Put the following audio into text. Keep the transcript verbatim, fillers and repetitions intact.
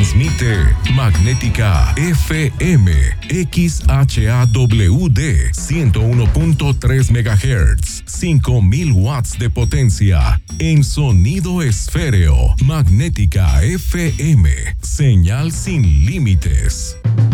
Transmite Magnética F M X H A W D ciento uno punto tres megahertz, cinco mil watts de potencia en sonido esféreo. Magnética F M, señal sin límites.